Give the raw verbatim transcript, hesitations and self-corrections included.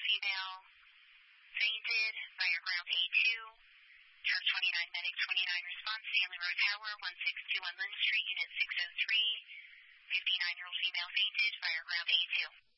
female fainted, fire ground A two. Truck twenty-nine, medic twenty-nine, response, Stanley Road Tower, one six two one Lynn Street, unit six oh three. fifty-nine-year-old female fainted, fire ground A two.